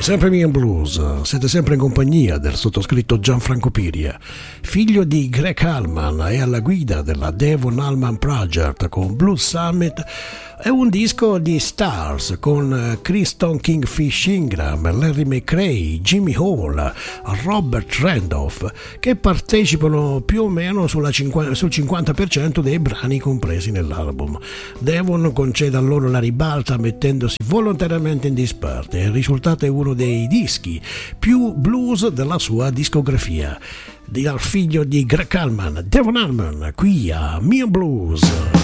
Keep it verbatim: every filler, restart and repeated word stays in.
Sempre Mio Blues, siete sempre in compagnia del sottoscritto Gianfranco Piria, figlio di Greg Allman e alla guida della Devon Allman Project con Blues Summit. È un disco di stars con Kristen Kingfish Ingram, Larry McRae, Jimmy Hall, Robert Randolph, che partecipano più o meno sulla cinquanta, sul cinquanta per cento dei brani compresi nell'album. Devon concede a loro la ribalta mettendosi volontariamente in disparte. Il risultato è uno dei dischi più blues della sua discografia. Dal figlio di Greg Allman, Devon Allman, qui a Mio Blues.